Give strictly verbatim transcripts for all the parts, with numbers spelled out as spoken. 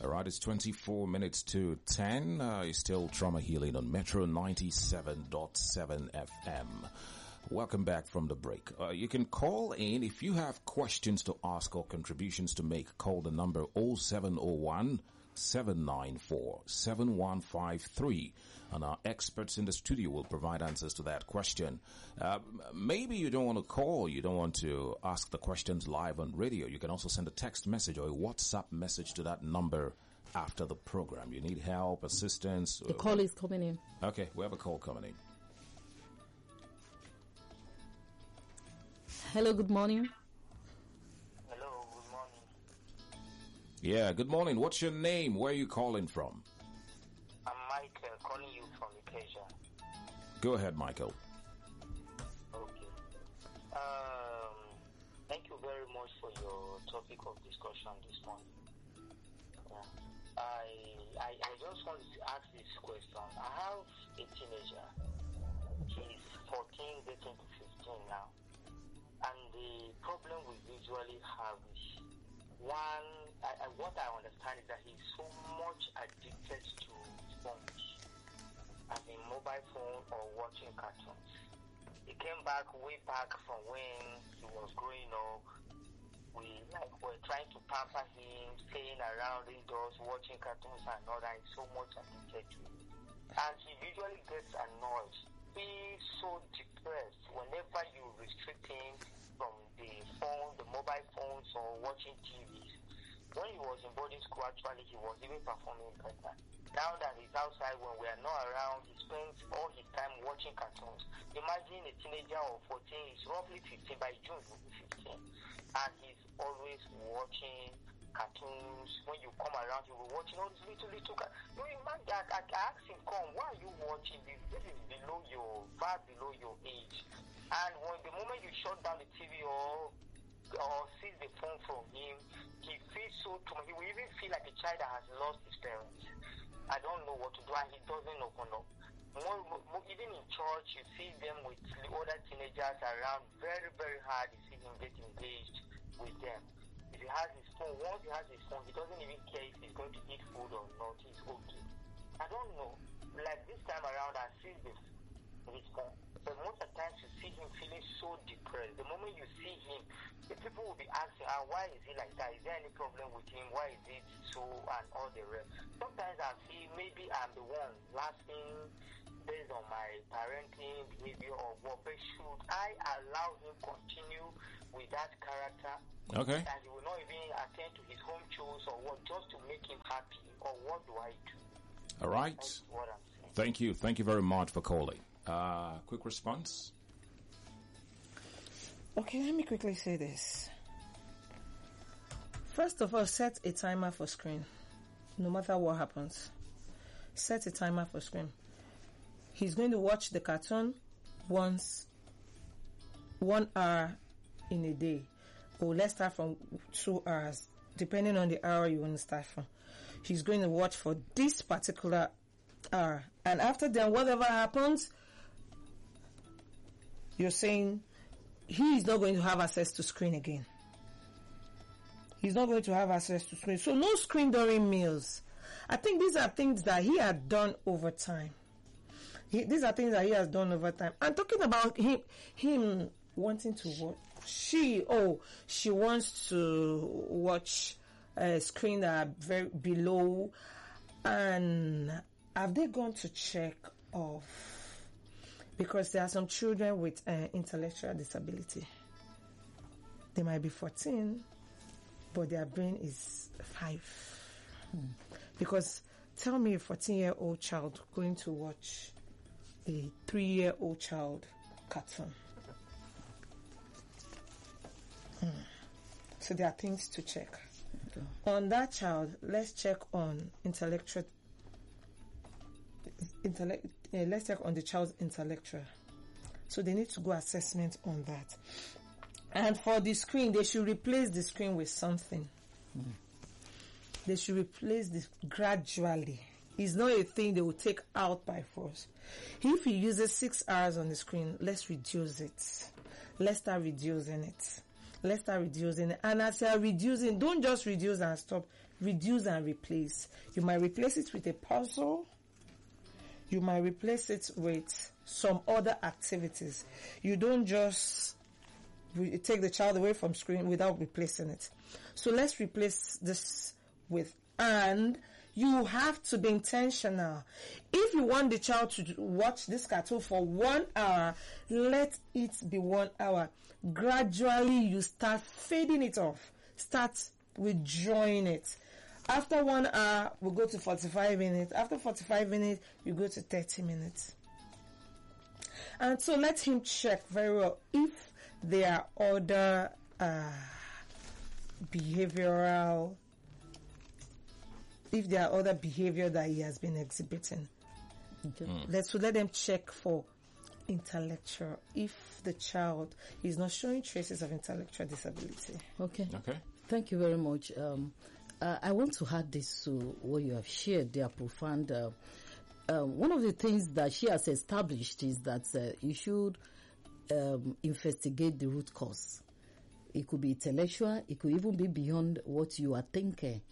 right, it's twenty-four minutes to ten. Uh, it's still Trauma Healing on Metro ninety-seven point seven F M. Welcome back from the break. Uh, you can call in if you have questions to ask or contributions to make. Call the number oh seven oh one, seven nine four, seven one five three, and our experts in the studio will provide answers to that question. Uh, maybe you don't want to call, you don't want to ask the questions live on radio. You can also send a text message or a WhatsApp message to that number after the program. You need help, assistance. The call is coming in. Okay, we have a call coming in. Hello, good morning. Hello, good morning. Yeah, good morning. What's your name? Where are you calling from? I'm Michael, calling you from Acacia. Go ahead, Michael. Okay. Um, thank you very much for your topic of discussion this morning. Yeah. I, I I just want to ask this question. I have a teenager. He's fourteen, getting to fifteen now. And the problem we usually have is, one, I, I, what I understand is that he's so much addicted to phones, as in mobile phone or watching cartoons. He came back way back from when he was growing up. We like were trying to pamper him, staying around indoors, watching cartoons and all that. He's so much addicted to it. And he usually gets annoyed. He's so depressed whenever you restrict him from the phone, the mobile phones, or watching T Vs. When he was in boarding school, actually, he was even performing better. Now that he's outside, when we are not around, he spends all his time watching cartoons. Imagine a teenager of fourteen, he's roughly fifteen, by June he'll be fifteen. And he's always watching cartoons. When you come around, he will be watching all these little, little cartoons. You imagine, I, I, I asked him, come, why are you watching this? This is below your, far below your age. And when the moment you shut down the T V or or seize the phone from him, he feels so too much. He will even feel like a child that has lost his parents. I don't know what to do, and he doesn't open up. More, more, even in church, you see them with other teenagers around. Very, very hard. You see him get engaged with them. If he has his phone, once he has his phone, he doesn't even care if he's going to eat food or not. He's okay. I don't know. Like this time around, I see this his phone. But most of the times you see him feeling so depressed. The moment you see him, the people will be asking, ah, why is he like that? Is there any problem with him? Why is it so? And all the rest. Sometimes I feel maybe I'm the one laughing based on my parenting behavior or what, but should I allow him continue with that character? Okay. And he will not even attend to his home chores or what, just to make him happy? Or what do I do? All right. That's what I'm saying. Thank you. Thank you very much for calling. Uh, quick response. Okay, let me quickly say this. First of all, set a timer for screen. No matter what happens, set a timer for screen. He's going to watch the cartoon once, one hour in a day. Or let's start from two hours, depending on the hour you want to start from. He's going to watch for this particular hour. And after then, whatever happens, you're saying he is not going to have access to screen again. He's not going to have access to screen. So no screen during meals. I think these are things that he had done over time. He, these are things that he has done over time. I'm talking about him, him wanting to watch. She, oh, she wants to watch a screen that are very below. And have they gone to check off? Because there are some children with uh, intellectual disability. They might be fourteen, but their brain is five. Hmm. Because tell me a fourteen-year-old child going to watch a three-year-old child cartoon. Hmm. So there are things to check. Okay. On that child, let's check on intellectual Intellect, uh, let's check on the child's intellectual. So they need to go assessment on that. And for the screen, they should replace the screen with something. Mm. They should replace this gradually. It's not a thing they will take out by force. If he uses six hours on the screen, let's reduce it. Let's start reducing it. let's start reducing it. And as you are reducing, don't just reduce and stop. Reduce and replace. You might replace it with a puzzle. You might replace it with some other activities. You don't just re- take the child away from screen without replacing it. So let's replace this with, and you have to be intentional. If you want the child to watch this cartoon for one hour, let it be one hour. Gradually, you start fading it off. Start withdrawing it. After one hour, we go to forty-five minutes. After forty-five minutes, you go to thirty minutes. And so let him check very well if there are other uh, behavioral, if there are other behavior that he has been exhibiting. Okay. Mm. Let's so let them check for intellectual, if the child is not showing traces of intellectual disability. Okay. Okay. Thank you very much. Um, uh, I want to add this to what you have shared. They are profound. Uh, uh, one of the things that she has established is that uh, you should um, investigate the root cause. It could be intellectual. It could even be beyond what you are thinking.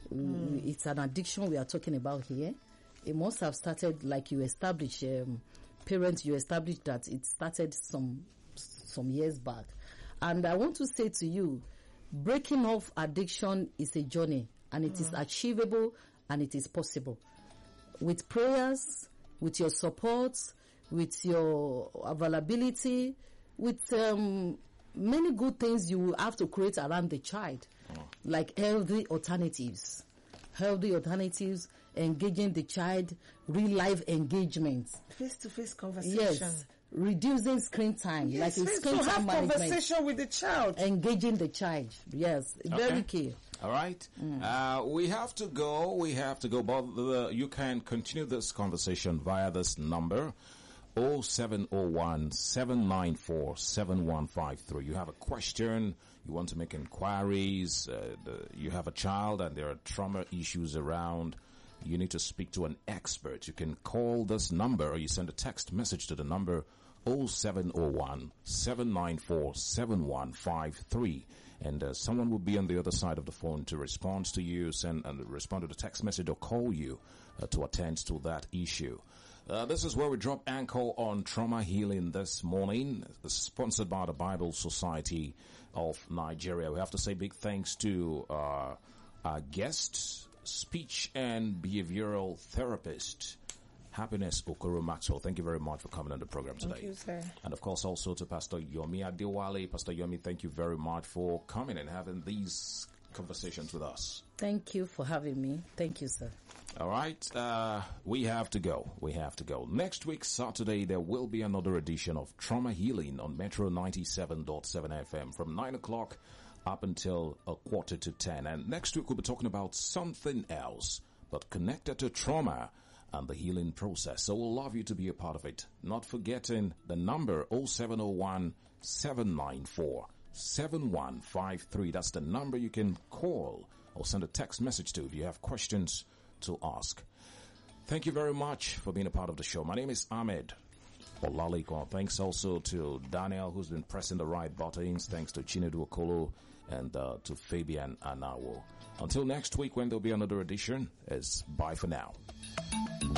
Mm. It's an addiction we are talking about here. It must have started, like you established, um, parents, you established that it started some some years back. And I want to say to you, breaking off addiction is a journey, and it mm. is achievable, and it is possible. With prayers, with your support, with your availability, with um, many good things you will have to create around the child, oh. like healthy alternatives. Healthy alternatives, engaging the child, real life engagement. Face-to-face conversation. Yes. Reducing screen time. Yes, like a screen so time have management. Conversation with the child. Engaging the child. Yes. Okay. Very key. All right. Mm. Uh, we have to go. We have to go. But the, you can continue this conversation via this number, oh seven oh one, seven nine four, seven one five three. You have a question, you want to make inquiries, uh, the, you have a child and there are trauma issues around, you need to speak to an expert. You can call this number or you send a text message to the number oh seven oh one, seven nine four, seven one five three. And uh, someone will be on the other side of the phone to respond to you, send and respond to the text message or call you uh, to attend to that issue. Uh, this is where we drop anchor on trauma healing this morning, sponsored by the Bible Society of Nigeria. We have to say big thanks to uh, our guest, speech and behavioral therapist, Happiness Okoro Maxwell. Thank you very much for coming on the program today. Thank you, sir. And of course also to Pastor Yomi Adewale. Pastor Yomi, thank you very much for coming and having these conversations with us. Thank you for having me. Thank you, sir. All right. Uh, we have to go. We have to go. Next week, Saturday, there will be another edition of Trauma Healing on Metro ninety-seven point seven F M from nine o'clock up until a quarter to ten. And next week, we'll be talking about something else, but connected to trauma and the healing process. So we'll love you to be a part of it. Not forgetting the number oh seven oh one, seven nine four, seven one five three. That's the number you can call or send a text message to if you have questions to ask. Thank you very much for being a part of the show. My name is Ahmed Olaliko. Thanks also to Daniel, who's been pressing the right buttons. Thanks to Chinedu Okolo and uh, to Fabian Anawo. Until next week when there'll be another edition, it's bye for now.